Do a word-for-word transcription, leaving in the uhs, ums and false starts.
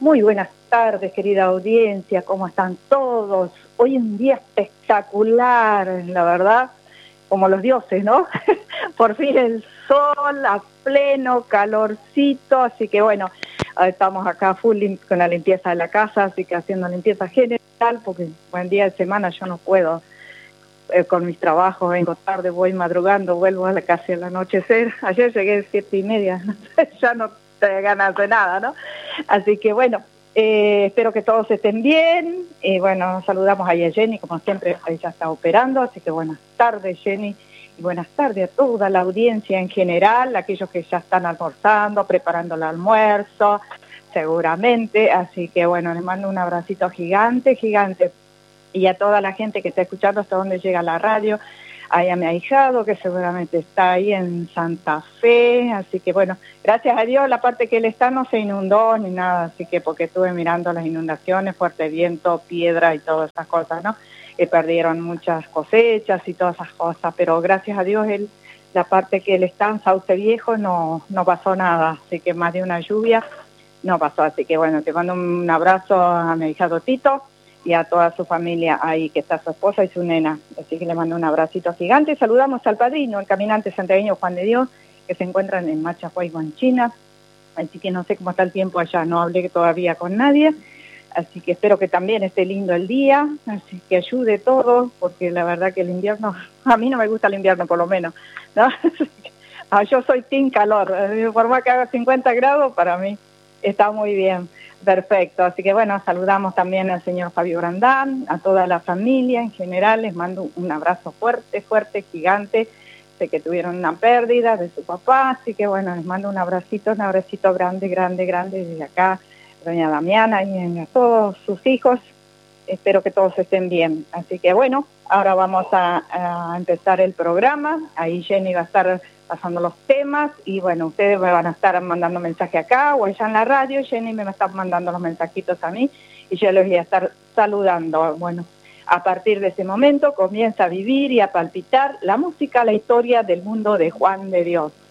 Muy buenas tardes, querida audiencia, ¿cómo están todos? Hoy un día espectacular, la verdad, como los dioses, ¿no? Por fin el sol a pleno, calorcito, así que bueno, estamos acá full con la limpieza de la casa, así que haciendo limpieza general, porque buen día de semana yo no puedo eh, con mis trabajos, vengo tarde, voy madrugando, vuelvo a la casa al anochecer. Ayer llegué a siete y media, ya no te ganas de nada, ¿no? Así que bueno, eh, espero que todos estén bien. Y bueno, saludamos ahí a Jenny, como siempre, ella está operando, así que buenas tardes, Jenny, y buenas tardes a toda la audiencia en general, aquellos que ya están almorzando, preparando el almuerzo, seguramente. Así que bueno, les mando un abracito gigante, gigante. Y a toda la gente que está escuchando hasta donde llega la radio, ahí a mi ahijado, que seguramente está ahí en Santa Fe, así que bueno, gracias a Dios la parte que él está no se inundó ni nada, así que porque estuve mirando las inundaciones, fuerte viento, piedra y todas esas cosas, ¿no? Que perdieron muchas cosechas y todas esas cosas, pero gracias a Dios él, la parte que él está en Sauce Viejo no, no pasó nada, así que más de una lluvia no pasó, así que bueno, te mando un abrazo a mi ahijado Tito, y a toda su familia ahí, que está su esposa y su nena. Así que le mando un abracito gigante. Saludamos al padrino, el caminante santiagueño Juan de Dios, que se encuentran en Machajuay, Guanchina. Así que no sé cómo está el tiempo allá, no hablé todavía con nadie. Así que espero que también esté lindo el día, así que ayude todo, porque la verdad que el invierno, a mí no me gusta el invierno por lo menos, ¿no? Yo soy team calor, por más que haga cincuenta grados, para mí está muy bien. Perfecto, así que bueno, saludamos también al señor Fabio Brandán, a toda la familia en general, les mando un abrazo fuerte, fuerte, gigante. Sé que tuvieron una pérdida de su papá, así que bueno, les mando un abracito, un abracito grande, grande, grande desde acá, doña Damiana y a todos sus hijos. Espero que todos estén bien. Así que bueno, ahora vamos a, a empezar el programa, ahí Jenny va a estar pasando los temas y bueno, ustedes me van a estar mandando mensaje acá o allá en la radio, Jenny me va a estar mandando los mensajitos a mí y yo les voy a estar saludando. Bueno, a partir de ese momento comienza a vivir y a palpitar la música, la historia del mundo de Juan de Dios.